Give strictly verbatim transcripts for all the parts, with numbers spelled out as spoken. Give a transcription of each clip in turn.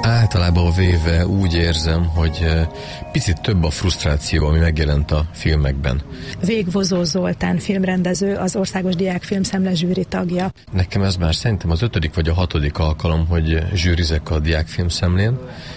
Általában véve úgy érzem, hogy picit több a frusztráció, ami megjelent a filmekben. Végvozó Zoltán filmrendező, az Országos Diákfilmszemle zsűri tagja. Nekem ez már szerintem az ötödik vagy a hatodik alkalom, hogy zsűrizek a Diákfilmszemlén,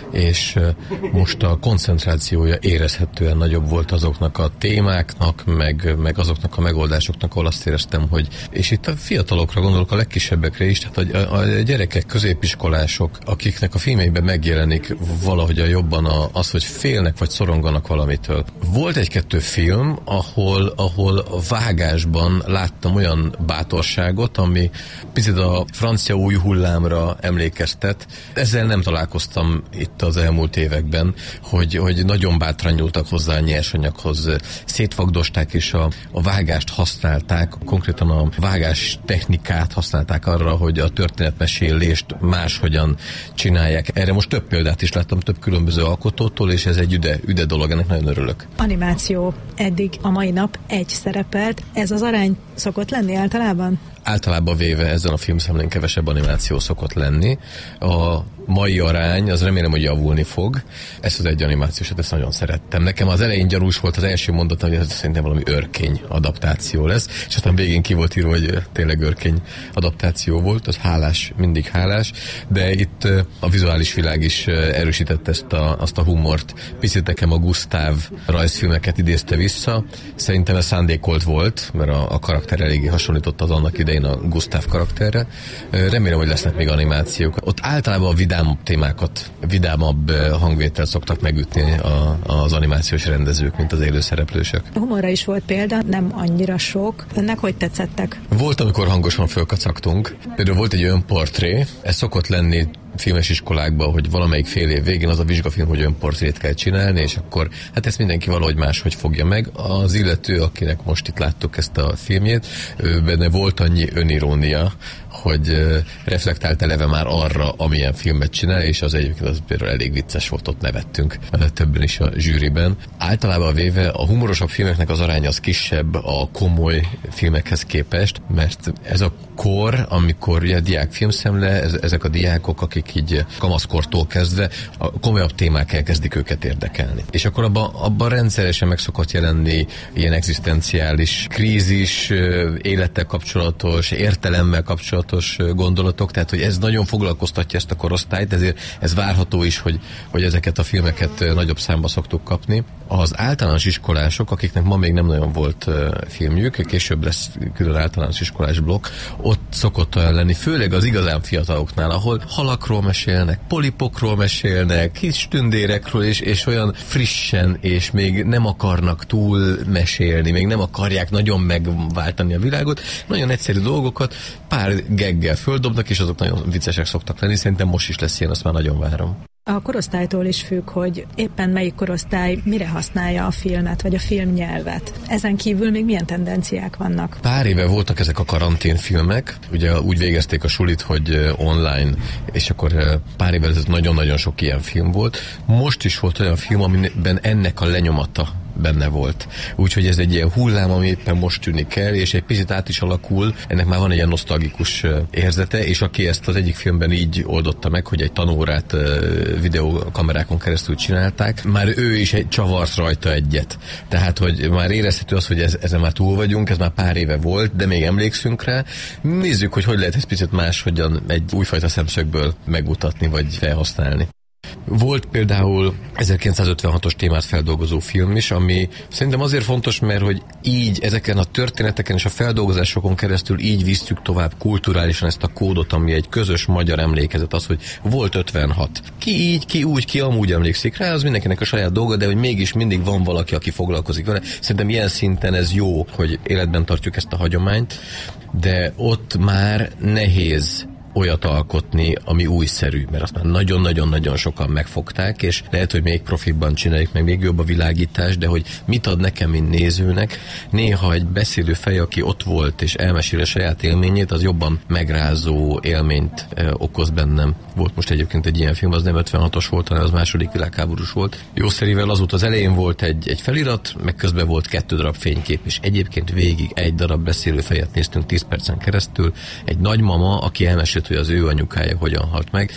és most a koncentrációja érezhetően nagyobb volt azoknak a témáknak, meg, meg azoknak a megoldásoknak, ahol azt éreztem, hogy, és itt a fiatalokra gondolok, a legkisebbekre is, tehát a, a gyerekek, középiskolások, akiknek a filmeiben megjelenik valahogy a jobban a, az, hogy félnek vagy szoronganak valamitől. Volt egy-kettő film, ahol, ahol a vágásban láttam olyan bátorságot, ami picit a francia új hullámra emlékeztet. Ezzel nem találkoztam itt az elmúlt években, hogy, hogy nagyon bátran nyúltak hozzá a nyersanyaghoz. Szétfagdosták és a, a vágást használták, konkrétan a vágás technikát használták arra, hogy a történetmesélést máshogyan csinálják. Erre most több példát is láttam, több különböző alkotótól, és ez egy üde, üde dolog, ennek nagyon örülök. Animáció eddig a mai nap egy szerepelt. Ez az arány szokott lenni általában? Általában véve ezen a filmszemlén kevesebb animáció szokott lenni. A mai arány, az remélem, hogy javulni fog. Ezt az egy animációsat, ezt nagyon szerettem. Nekem az elején gyanús volt az első mondat, hogy ez szerintem valami örkény adaptáció lesz, és aztán végén ki volt írva, hogy tényleg örkény adaptáció volt, az hálás, mindig hálás, de itt a vizuális világ is erősítette ezt a, azt a humort. Picit nekem a Gusztáv rajzfilmeket idézte vissza. Szerintem ez szándékolt volt, mert a, a karakter eléggé hasonlított az annak idején a Gusztáv karakterre. Remélem, hogy lesznek még animációk. Ott általában a vidámabb témákat, vidámabb hangvétel szoktak megütni a, az animációs rendezők, mint az élőszereplősök. Humorra is volt példa, nem annyira sok. Önnek hogy tetszettek? Volt, amikor hangosan fölkacagtunk. Például volt egy önportré, ez szokott lenni filmes iskolákban, hogy valamelyik fél év végén az a vizsgafilm, hogy önportrét kell csinálni, és akkor hát ezt mindenki valahogy máshogy fogja meg. Az illető, akinek most itt láttuk ezt a filmjét, ő benne volt annyi önirónia, hogy reflektált eleve már arra, amilyen filmet csinál, és az egyébként az például elég vicces volt, ott nevettünk többen is a zsűriben. Általában véve a humorosabb filmeknek az aránya az kisebb a komoly filmekhez képest, mert ez a kor, amikor ugye diák filmszemle, ez, ezek a diákok, akik így kamaszkortól kezdve a komolyabb témák elkezdik őket érdekelni. És akkor abban abba rendszeresen meg szokott jelenni ilyen egzisztenciális krízis, élettel kapcsolatos, értelemmel kapcsolatos gondolatok, tehát hogy ez nagyon foglalkoztatja ezt a korosztályt, ezért ez várható is, hogy, hogy ezeket a filmeket nagyobb számba szoktuk kapni. Az általános iskolások, akiknek ma még nem nagyon volt filmjük, később lesz külön általános iskolás blokk, ott szokott olyan lenni, főleg az igazán fiataloknál, ahol halakról mesélnek, polipokról mesélnek, kis tündérekről, és, és olyan frissen, és még nem akarnak túl mesélni, még nem akarják nagyon megváltani a világot, nagyon egyszerű dolgokat pár geggel földobnak, és azok nagyon viccesek szoktak lenni, szerintem most is lesz ilyen, azt már nagyon várom. A korosztálytól is függ, hogy éppen melyik korosztály mire használja a filmet, vagy a filmnyelvet. Ezen kívül még milyen tendenciák vannak? Pár éve voltak ezek a karanténfilmek, ugye úgy végezték a sulit, hogy online, és akkor pár éve ez nagyon-nagyon sok ilyen film volt. Most is volt olyan film, amiben ennek a lenyomata benne volt. Úgyhogy ez egy ilyen hullám, ami éppen most tűnik el, és egy picit át is alakul, ennek már van egy ilyen nosztalgikus érzete, és aki ezt az egyik filmben így oldotta meg, hogy egy tanórát videókamerákon keresztül csinálták, már ő is egy csavarsz rajta egyet. Tehát, hogy már érezhető az, hogy ez, ezen már túl vagyunk, ez már pár éve volt, de még emlékszünk rá. Nézzük, hogy hogy lehet ezt picit máshogyan egy újfajta szemszögből megmutatni, vagy felhasználni. Volt például ezerkilencszázötvenhatos témát feldolgozó film is, ami szerintem azért fontos, mert hogy így ezeken a történeteken és a feldolgozásokon keresztül így visszük tovább kulturálisan ezt a kódot, ami egy közös magyar emlékezet, az, hogy volt ötvenhat. Ki így, ki úgy, ki amúgy emlékszik rá, az mindenkinek a saját dolga, de hogy mégis mindig van valaki, aki foglalkozik vele. Szerintem ilyen szinten ez jó, hogy életben tartjuk ezt a hagyományt, de ott már nehéz olyat alkotni, ami újszerű, mert azt már nagyon-nagyon-nagyon sokan megfogták, és lehet, hogy még profibban csináljuk, meg még jobb a világítás, de hogy mit ad nekem, mint nézőnek, néha egy beszélő fej, aki ott volt, és elmesél a saját élményét, az jobban megrázó élményt e, okoz bennem. Volt most egyébként egy ilyen film, az nem ötvenhatos volt, hanem az második világháborús volt. Jószerivel azóta az elején volt egy, egy felirat, meg közben volt kettő darab fénykép, és egyébként végig egy darab beszélő fejet néztünk tíz percen keresztül, egy nagymama, aki elmesélt, hogy az ő anyukája hogyan halt meg.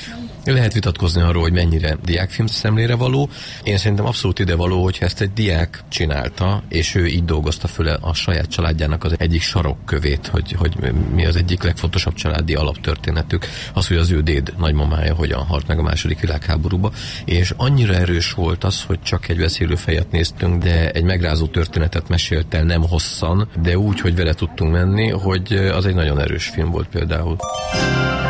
Lehet vitatkozni arról, hogy mennyire diákfilm szemlére való. Én szerintem abszolút ide való, hogyha ezt egy diák csinálta, és ő így dolgozta föl a saját családjának az egyik sarokkövét, hogy, hogy mi az egyik legfontosabb családi alaptörténetük, az, hogy az ő déd nagymamája hogyan halt meg a második világháborúba, és annyira erős volt az, hogy csak egy beszélő fejet néztünk, de egy megrázó történetet mesélt el, nem hosszan, de úgy, hogy vele tudtunk menni, hogy az egy nagyon erős film volt például.